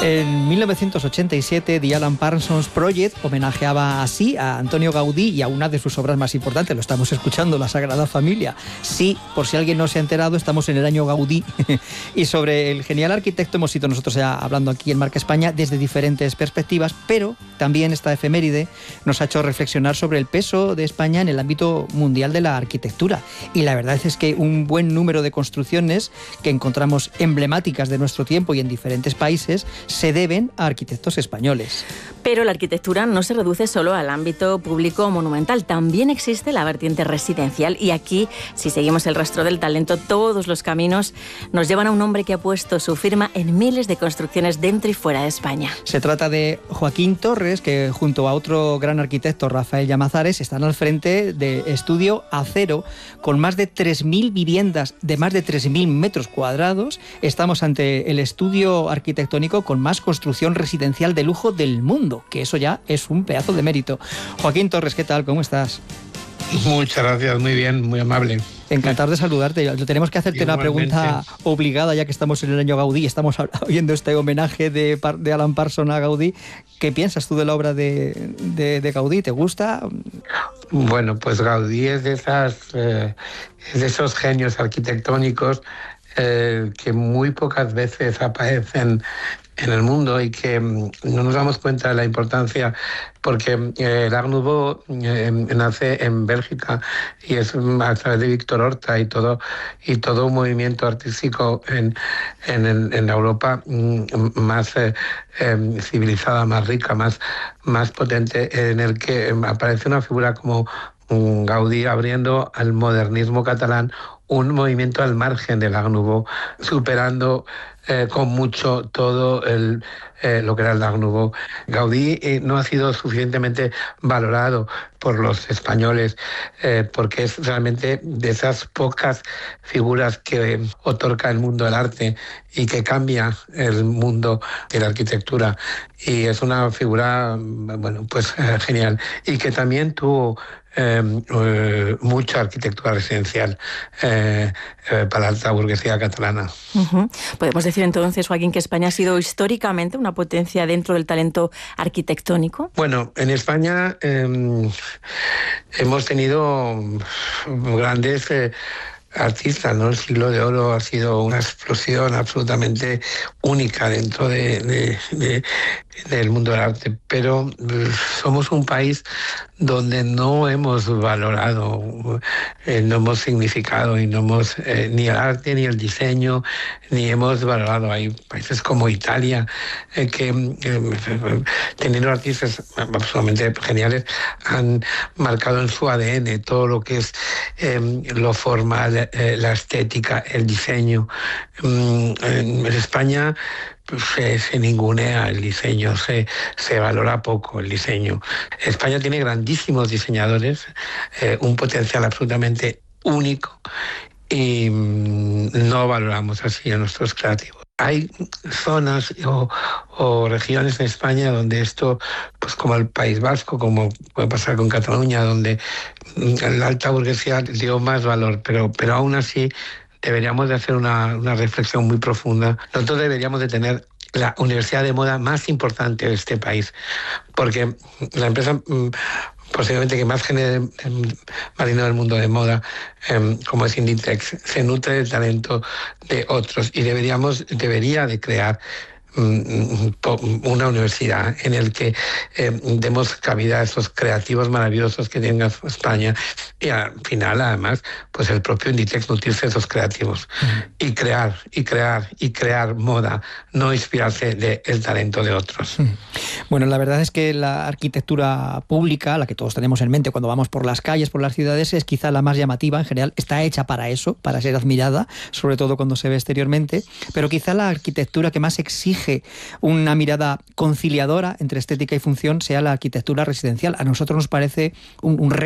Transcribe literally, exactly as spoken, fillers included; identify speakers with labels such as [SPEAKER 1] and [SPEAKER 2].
[SPEAKER 1] En mil novecientos ochenta y siete, The Alan Parsons Project homenajeaba así a Antonio Gaudí y a una de sus obras más importantes. Lo estamos escuchando, La Sagrada Familia. Sí, por si alguien no se ha enterado, estamos en el año Gaudí. Y sobre el genial arquitecto hemos ido nosotros ya hablando aquí en Marca España desde diferentes perspectivas, pero también esta efeméride nos ha hecho reflexionar sobre el peso de España en el ámbito mundial de la arquitectura. Y la verdad es que un buen número de construcciones que encontramos emblemáticas de nuestro tiempo y en diferentes países se deben a arquitectos españoles.
[SPEAKER 2] Pero la arquitectura no se reduce solo al ámbito público monumental, también existe la vertiente residencial y aquí, si seguimos el rastro del talento, todos los caminos nos llevan a un hombre que ha puesto su firma en miles de construcciones dentro y fuera de España.
[SPEAKER 1] Se trata de Joaquín Torres, que junto a otro gran arquitecto, Rafael Llamazares, están al frente de Estudio Acero, con más de tres mil viviendas de más de tres mil metros cuadrados. Estamos ante el estudio arquitectónico con más construcción residencial de lujo del mundo, que eso ya es un pedazo de mérito. Joaquín Torres, ¿qué tal? ¿Cómo estás?
[SPEAKER 3] Muchas gracias, muy bien, muy amable.
[SPEAKER 1] Encantado de saludarte. Tenemos que hacerte Igualmente. Una pregunta obligada, ya que estamos en el año Gaudí, estamos oyendo este homenaje de, de Alan Parsons a Gaudí. ¿Qué piensas tú de la obra de, de, de Gaudí? ¿Te gusta?
[SPEAKER 3] Bueno, pues Gaudí es de, esas, eh, es de esos genios arquitectónicos eh, que muy pocas veces aparecen en el mundo y que no nos damos cuenta de la importancia, porque eh, el Art Nouveau eh, nace en Bélgica y es a través de Víctor Horta y todo y todo un movimiento artístico en, en, en Europa más eh, eh, civilizada, más rica, más, más potente, en el que aparece una figura como Gaudí abriendo al modernismo catalán un movimiento al margen del Art Nouveau, superando eh, con mucho todo el, eh, lo que era el Art Nouveau. Gaudí eh, no ha sido suficientemente valorado por los españoles eh, porque es realmente de esas pocas figuras que eh, otorga el mundo del arte y que cambia el mundo de la arquitectura. Y es una figura, bueno, pues eh, genial. Y que también tuvo Eh, eh, mucha arquitectura residencial eh, eh, para la alta burguesía catalana.
[SPEAKER 2] Uh-huh. Podemos decir entonces, Joaquín, que España ha sido históricamente una potencia dentro del talento arquitectónico.
[SPEAKER 3] Bueno, en España eh, hemos tenido grandes eh, artistas, ¿no? El siglo de oro ha sido una explosión absolutamente única dentro de, de, de, del mundo del arte, pero somos un país donde no hemos valorado, eh, no hemos significado y no hemos eh, ni el arte ni el diseño, ni hemos valorado. Hay países como Italia eh, que eh, teniendo artistas absolutamente geniales han marcado en su A D N todo lo que es eh, lo formal, eh, la estética, el diseño. Mm, en España Se, se ningunea el diseño, se, se valora poco el diseño. España tiene grandísimos diseñadores, eh, un potencial absolutamente único y mmm, no valoramos así a nuestros creativos. Hay zonas o, o regiones en España donde esto, pues como el País Vasco, como puede pasar con Cataluña, donde la alta burguesía dio más valor, pero, pero aún así deberíamos de hacer una, una reflexión muy profunda. Nosotros deberíamos de tener la universidad de moda más importante de este país, porque la empresa posiblemente que más genere más dinero del mundo de moda, eh, como es Inditex, se nutre del talento de otros y deberíamos, debería de crear una universidad en el que eh, demos cabida a esos creativos maravillosos que tenga España y al final además pues el propio Inditex nutrirse de esos creativos mm. y crear y crear y crear moda, no inspirarse del talento de otros.
[SPEAKER 1] Mm. Bueno, la verdad es que la arquitectura pública, la que todos tenemos en mente cuando vamos por las calles, por las ciudades, es quizá la más llamativa en general, está hecha para eso, para ser admirada, sobre todo cuando se ve exteriormente, pero quizá la arquitectura que más exige una mirada conciliadora entre estética y función sea la arquitectura residencial. A nosotros nos parece un, un reto